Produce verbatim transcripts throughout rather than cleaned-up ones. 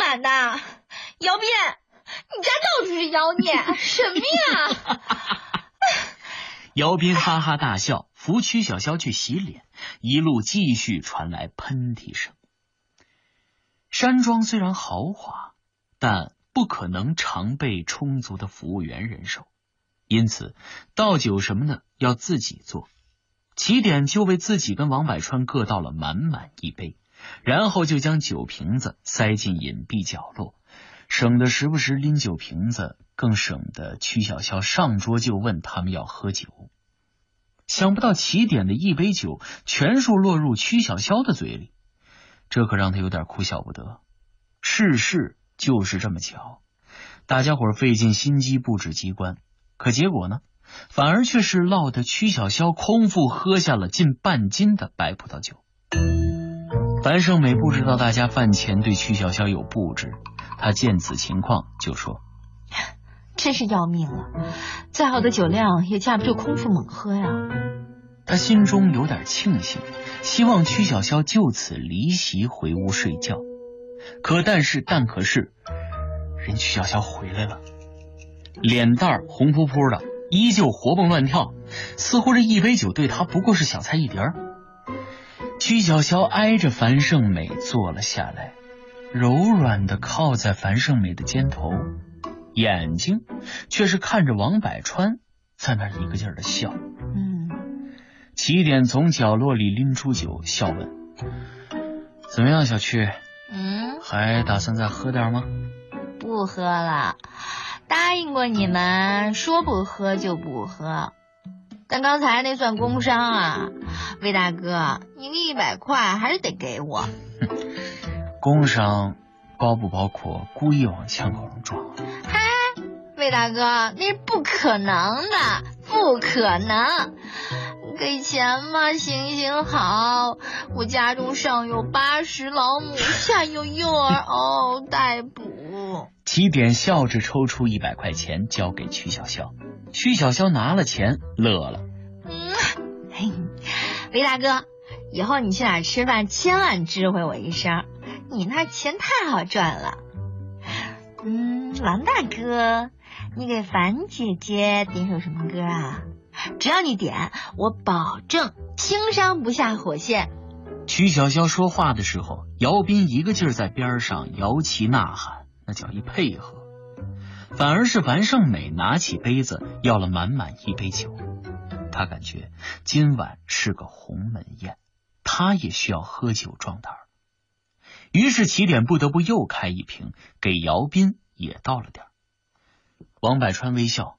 敢的，姚斌，你家到处是妖孽，什么呀？ 姚斌哈哈大笑，扶曲小潇去洗脸，一路继续传来喷嚏声。山庄虽然豪华，但不可能常备充足的服务员人手，因此倒酒什么的要自己做。起点就为自己跟王百川各倒了满满一杯，然后就将酒瓶子塞进隐蔽角落，省得时不时拎酒瓶子，更省得曲小潇上桌就问他们要喝酒。想不到起点的一杯酒全数落入曲小潇的嘴里，这可让他有点哭笑不得。世事就是这么巧，大家伙费尽心机布置机关，可结果呢，反而却是落得曲小潇空腹喝下了近半斤的白葡萄酒。樊胜美不知道大家饭前对曲小潇有布置，他见此情况就说： 真是要命了，再好的酒量也架不住空腹猛喝呀。 他心中有点庆幸，希望曲小潇就此离席回屋睡觉。可但是但可是人曲小潇回来了，脸蛋红扑扑的，依旧活蹦乱跳，似乎这一杯酒对他不过是小菜一碟儿。曲小潇挨着樊胜美坐了下来，柔软的靠在樊胜美的肩头，眼睛却是看着王百川，在那一个劲儿的笑。 嗯， 起点从角落里拎出酒，笑问：怎么样，小曲？ 嗯， 还打算再喝点吗？ 不喝了，答应过你们，说不喝就不喝。但刚才那算工伤啊，魏大哥，你个一百块还是得给我。 工伤包不包括故意往枪口上撞？ 嗨，魏大哥，那是不可能的，不可能。给钱嘛，行行好，我家中上有八十老母，下有幼儿哦，待补。 起点笑着抽出一百块钱交给曲小潇，曲小潇拿了钱乐了。 嗯，嘿，魏大哥，以后你去哪儿吃饭，千万知会我一声，你那钱太好赚了。嗯，王大哥，你给樊姐姐点首什么歌啊？只要你点，我保证轻伤不下火线。 曲小潇说话的时候，姚斌一个劲儿在边上摇旗呐喊，那叫一配合。反而是樊胜美拿起杯子要了满满一杯酒，他感觉今晚是个鸿门宴，他也需要喝酒壮胆儿。于是起点不得不又开一瓶，给姚斌也倒了点儿。王百川微笑，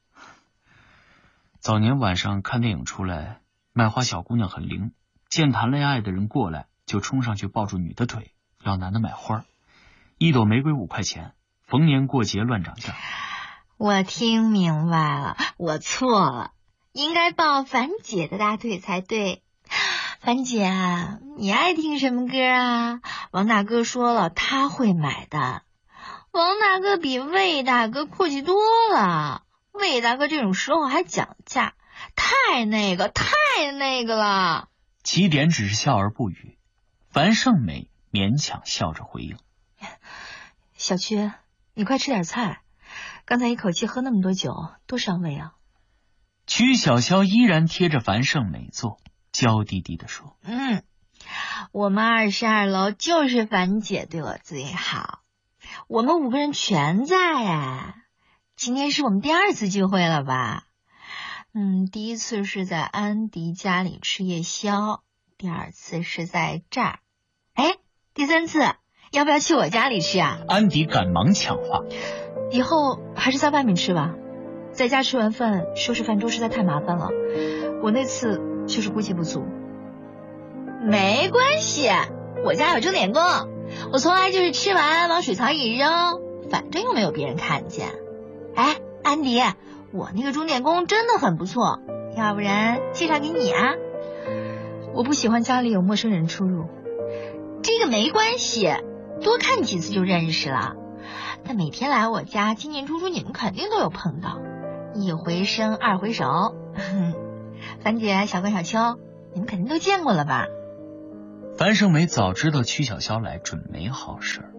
早年晚上看电影出来，卖花小姑娘很灵，见谈恋爱的人过来就冲上去抱住女的腿，要男的买花，一朵玫瑰五块钱，逢年过节乱涨价。 我听明白了，我错了，应该抱樊姐的大腿才对。樊姐，你爱听什么歌啊？王大哥说了，他会买的。王大哥比魏大哥阔气多了，魏大哥这种时候还讲价，太那个太那个了。 起点只是笑而不语，樊胜美勉强笑着回应： 小曲，你快吃点菜，刚才一口气喝那么多酒，多伤胃啊。 曲小潇依然贴着樊胜美坐，娇滴滴地说： 嗯，我们二十二楼就是樊姐对我最好，我们五个人全在哎。今天是我们第二次聚会了吧？嗯，第一次是在安迪家里吃夜宵，第二次是在这儿，哎，第三次要不要去我家里吃啊？ 安迪赶忙抢话： 以后还是在外面吃吧，在家吃完饭收拾饭桌实在太麻烦了，我那次就是估计不足。没关系，我家有钟点工，我从来就是吃完往水槽一扔，反正又没有别人看见。哎，安迪，我那个钟点工真的很不错，要不然介绍给你啊？我不喜欢家里有陌生人出入。这个没关系，多看几次就认识了。他每天来我家进进出出，你们肯定都有碰到，一回生二回熟。樊姐、小关、小秋，你们肯定都见过了吧？ 樊胜美早知道曲小潇来准没好事，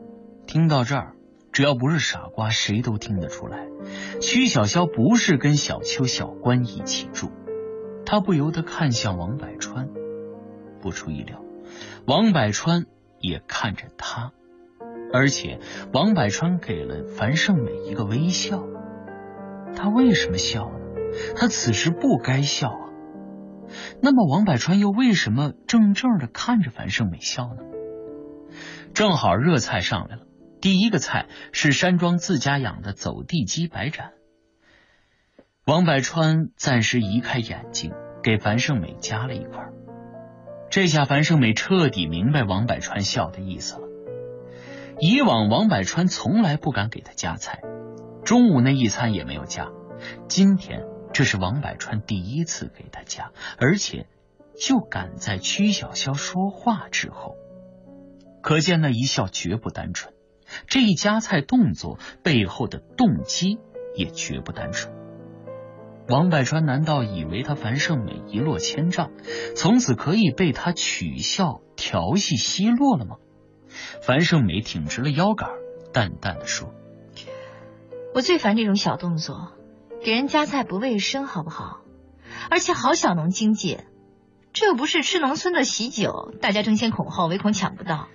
听到这儿，只要不是傻瓜，谁都听得出来，曲筱绡不是跟小邱、小关一起住。他不由得看向王百川，不出意料，王百川也看着他，而且王百川给了樊胜美一个微笑。他为什么笑呢？他此时不该笑啊。那么王百川又为什么怔怔地看着樊胜美笑呢？正好热菜上来了，第一个菜是山庄自家养的走地鸡白斩。王百川暂时移开眼睛，给樊胜美夹了一块。这下樊胜美彻底明白王百川笑的意思了。以往王百川从来不敢给他夹菜，中午那一餐也没有夹，今天这是王百川第一次给他夹，而且又赶在曲筱绡说话之后。可见那一笑绝不单纯，这一夹菜动作背后的动机也绝不单纯。王百川难道以为他樊胜美一落千丈，从此可以被他取笑调戏奚落了吗？樊胜美挺直了腰杆，淡淡的说： 我最烦这种小动作，给人夹菜不卫生好不好？而且好小农经济，这又不是吃农村的喜酒，大家争先恐后，唯恐抢不到。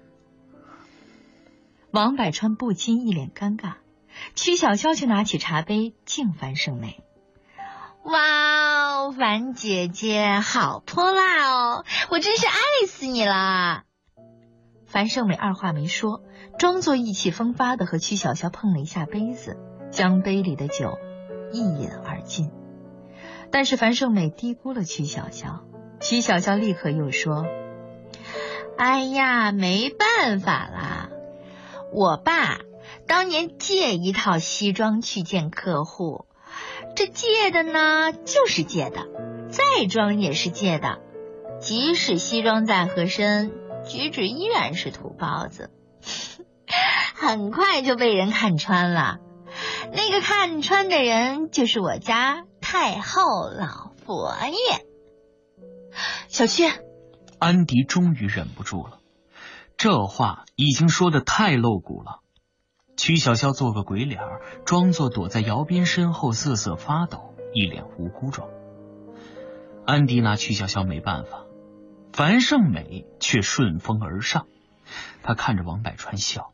王百川不禁一脸尴尬，曲筱绡却拿起茶杯敬樊胜美。哇哦，樊姐姐好泼辣哦，我真是爱死你了。樊胜美二话没说，装作意气风发的和曲筱绡碰了一下杯子，将杯里的酒一饮而尽。但是樊胜美低估了曲筱绡，曲筱绡立刻又说：哎呀，没办法啦，我爸当年借一套西装去见客户，这借的呢就是借的，再装也是借的，即使西装再合身，举止依然是土包子。很快就被人看穿了，那个看穿的人就是我家太后老佛爷。小七， 安迪终于忍不住了，这话已经说得太露骨了。曲筱绡做个鬼脸，装作躲在姚斌身后瑟瑟发抖，一脸无辜状。安迪拿曲筱绡没办法，樊胜美却顺风而上。他看着王百川笑：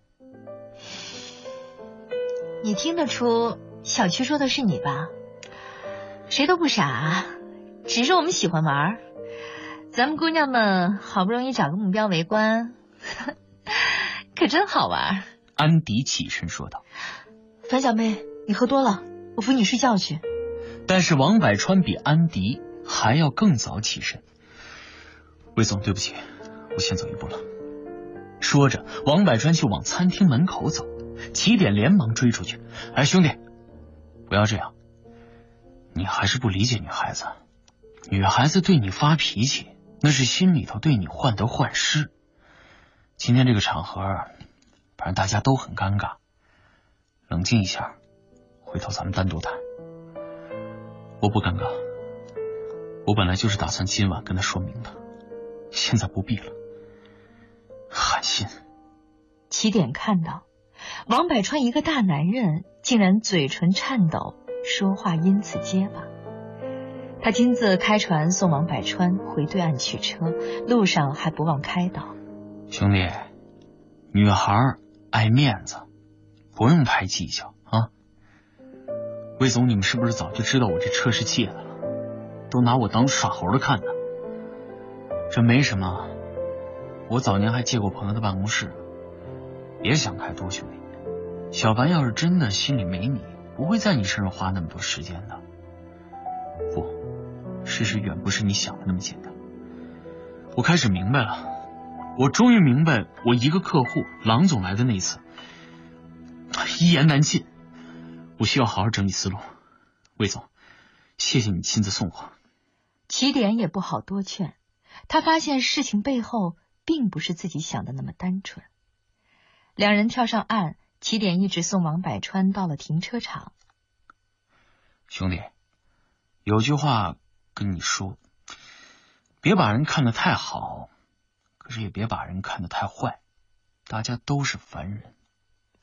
你听得出小曲说的是你吧？谁都不傻，只是我们喜欢玩。咱们姑娘们好不容易找个目标围观，可真好玩。 安迪起身说道： 樊小妹，你喝多了，我扶你睡觉去。 但是王百川比安迪还要更早起身。魏总，对不起，我先走一步了。说着，王百川就往餐厅门口走，起点连忙追出去：哎，兄弟，不要这样，你还是不理解女孩子。女孩子对你发脾气，那是心里头对你患得患失。今天这个场合，反正大家都很尴尬，冷静一下，回头咱们单独谈。我不尴尬，我本来就是打算今晚跟他说明的，现在不必了。寒心。 起点看到王百川一个大男人竟然嘴唇颤抖，说话因此结巴。他亲自开船送王百川回对岸取车，路上还不忘开导： 兄弟，女孩爱面子，不用太计较啊。魏总，你们是不是早就知道我这车是借的了？都拿我当耍猴的看呢？这没什么，我早年还借过朋友的办公室。别想太多，兄弟。小凡要是真的心里没你，不会在你身上花那么多时间的。不，事实远不是你想的那么简单。我开始明白了，我终于明白，我一个客户郎总来的那次，一言难尽。我需要好好整理思路。魏总，谢谢你亲自送我。 起点也不好多劝，他发现事情背后并不是自己想的那么单纯。两人跳上岸，起点一直送王百川到了停车场。 兄弟，有句话跟你说，别把人看得太好，可是也别把人看得太坏，大家都是凡人。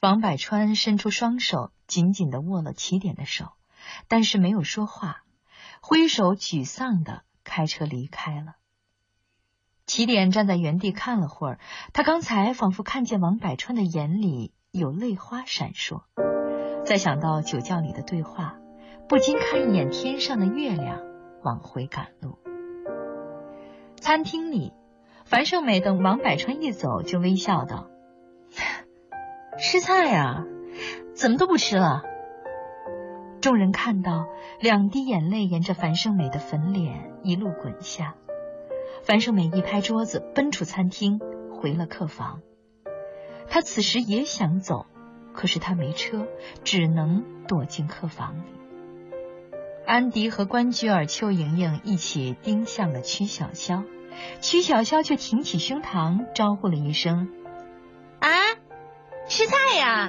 王百川伸出双手，紧紧地握了起点的手，但是没有说话，挥手沮丧地开车离开了。起点站在原地看了会儿，他刚才仿佛看见王百川的眼里有泪花闪烁，再想到酒窖里的对话，不禁看一眼天上的月亮，往回赶路。餐厅里，樊胜美等王百川一走，就微笑道：“吃菜呀，怎么都不吃了？”众人看到两滴眼泪沿着樊胜美的粉脸一路滚下，樊胜美一拍桌子，奔出餐厅，回了客房。她此时也想走，可是她没车，只能躲进客房里。安迪和关雎尔、邱莹莹一起盯向了曲筱绡，曲筱绡却挺起胸膛招呼了一声：“啊，吃菜呀！”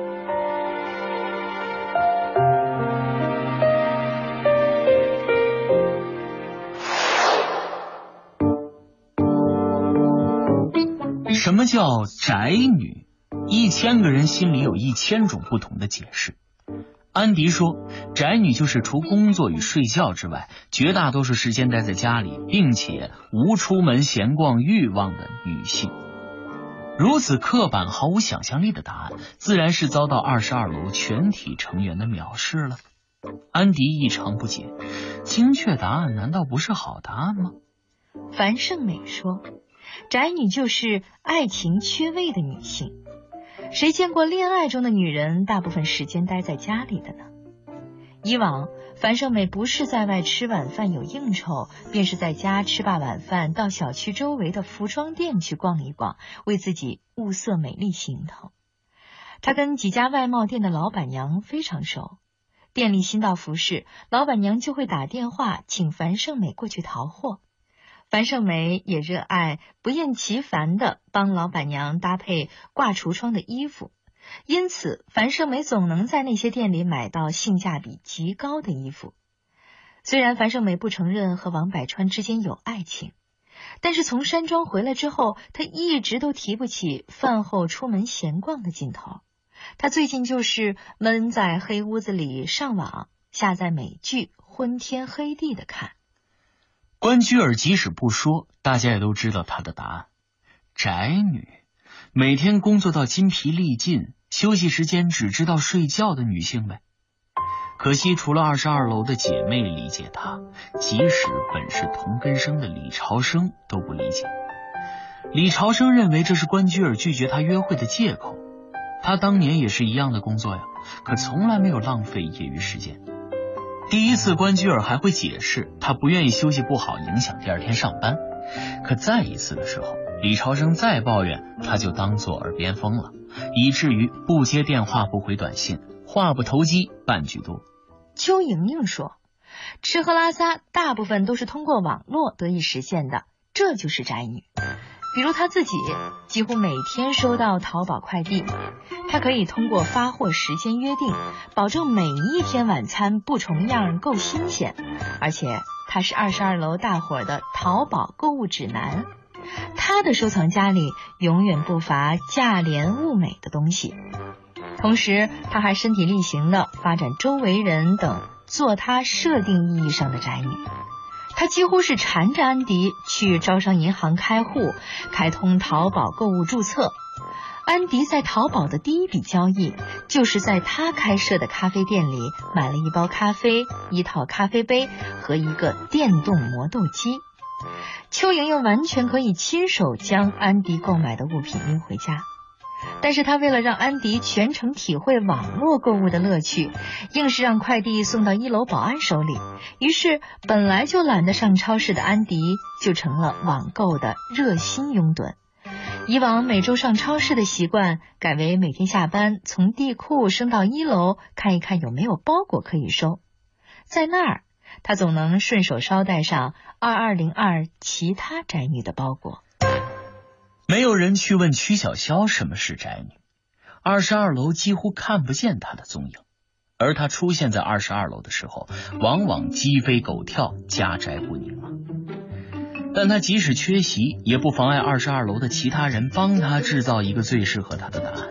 什么叫宅女？一千个人心里有一千种不同的解释。安迪说，宅女就是除工作与睡觉之外，绝大多数时间待在家里，并且无出门闲逛欲望的女性。如此刻板毫无想象力的答案，自然是遭到二十二楼全体成员的藐视了。安迪异常不解，精确答案难道不是好答案吗？ 樊胜美说，宅女就是爱情缺位的女性。谁见过恋爱中的女人大部分时间待在家里的呢？以往樊胜美不是在外吃晚饭有应酬，便是在家吃罢晚饭到小区周围的服装店去逛一逛，为自己物色美丽行头。她跟几家外贸店的老板娘非常熟，店里新到服饰，老板娘就会打电话请樊胜美过去淘货。樊胜美也热爱不厌其烦地帮老板娘搭配挂橱窗的衣服，因此樊胜美总能在那些店里买到性价比极高的衣服。虽然樊胜美不承认和王百川之间有爱情，但是从山庄回来之后，她一直都提不起饭后出门闲逛的劲头。她最近就是闷在黑屋子里上网，下载美剧，昏天黑地的看。 关雎尔即使不说，大家也都知道他的答案。宅女，每天工作到筋疲力尽，休息时间只知道睡觉的女性呗。可惜除了二十二楼的姐妹理解她，即使本是同根生的李朝生都不理解。李朝生认为这是关雎尔拒绝他约会的借口，他当年也是一样的工作呀，可从来没有浪费业余时间。第一次关雎尔还会解释他不愿意休息不好影响第二天上班，可再一次的时候，李朝生再抱怨他就当作耳边风了，以至于不接电话不回短信，话不投机半句多。 邱莹莹说，吃喝拉撒大部分都是通过网络得以实现的，这就是宅女。比如她自己几乎每天收到淘宝快递，她可以通过发货时间约定，保证每一天晚餐不重样够新鲜，而且她是二十二楼大伙的淘宝购物指南。她的收藏夹里永远不乏价廉物美的东西，同时她还身体力行地发展周为人等做她设定意义上的宅女。他几乎是缠着安迪去招商银行开户，开通淘宝购物注册。安迪在淘宝的第一笔交易，就是在他开设的咖啡店里买了一包咖啡、一套咖啡杯和一个电动磨豆机。邱莹莹完全可以亲手将安迪购买的物品运回家，但是他为了让安迪全程体会网络购物的乐趣，硬是让快递送到一楼保安手里。于是本来就懒得上超市的安迪就成了网购的热心拥趸。以往每周上超市的习惯改为每天下班从地库升到一楼看一看有没有包裹可以收，在那儿他总能顺手捎带上二二零二其他宅女的包裹。 没有人去问曲筱绡什么是宅女，二十二楼几乎看不见她的踪影，而她出现在二十二楼的时候，往往鸡飞狗跳，家宅不宁啊。但她即使缺席，也不妨碍二十二楼的其他人帮她制造一个最适合她的答案。